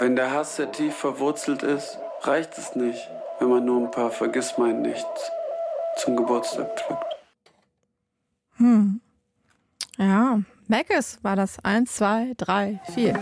Wenn der Hass sehr tief verwurzelt ist, reicht es nicht, wenn man nur ein paar Vergissmeinnichts zum Geburtstag drückt. Ja, Mackes war das. 1, 2, 3, 4.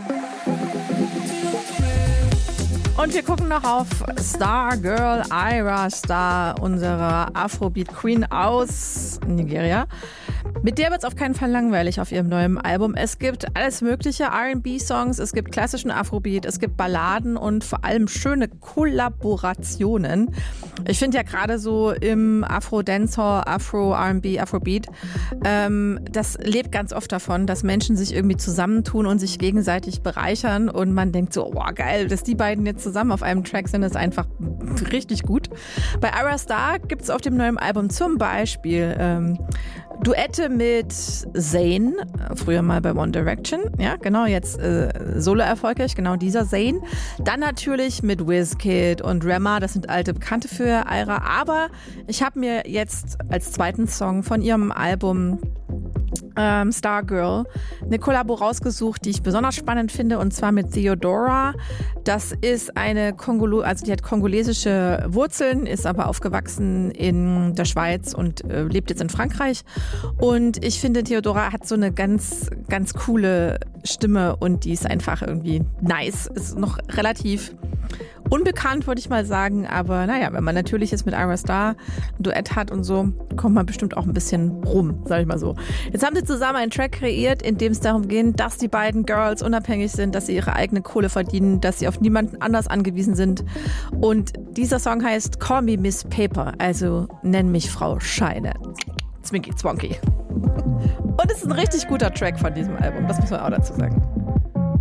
Und wir gucken noch auf Stargirl Ayra Starr, unsere Afrobeat Queen aus Nigeria. Mit der wird es auf keinen Fall langweilig auf ihrem neuen Album. Es gibt alles mögliche R&B-Songs, es gibt klassischen Afrobeat, es gibt Balladen und vor allem schöne Kollaborationen. Ich finde ja gerade so im Afro-Dancehall, Afro-R&B, Afrobeat, das lebt ganz oft davon, dass Menschen sich irgendwie zusammentun und sich gegenseitig bereichern und man denkt so, oh geil, dass die beiden jetzt zusammen auf einem Track sind, ist einfach richtig gut. Bei Ayra Starr gibt es auf dem neuen Album zum Beispiel Duette mit Zayn, früher mal bei One Direction, ja genau, jetzt solo erfolgreich, genau dieser Zayn. Dann natürlich mit Wizkid und Rema, das sind alte Bekannte für Ayra, aber ich habe mir jetzt als zweiten Song von ihrem Album Stargirl eine Kollabo rausgesucht, die ich besonders spannend finde, und zwar mit Theodora. Das ist eine die hat kongolesische Wurzeln, ist aber aufgewachsen in der Schweiz und lebt jetzt in Frankreich. Und ich finde, Theodora hat so eine ganz, ganz coole Stimme und die ist einfach irgendwie nice. Ist noch relativ unbekannt, würde ich mal sagen, aber naja, wenn man natürlich jetzt mit Ayra Starr ein Duett hat und so, kommt man bestimmt auch ein bisschen rum, sag ich mal so. Jetzt haben sie zusammen einen Track kreiert, in dem es darum geht, dass die beiden Girls unabhängig sind, dass sie ihre eigene Kohle verdienen, dass sie auf niemanden anders angewiesen sind. Und dieser Song heißt Call Me Miss Paper, also nenn mich Frau Scheine. Zwinky Zwonky. Und es ist ein richtig guter Track von diesem Album, das muss man auch dazu sagen.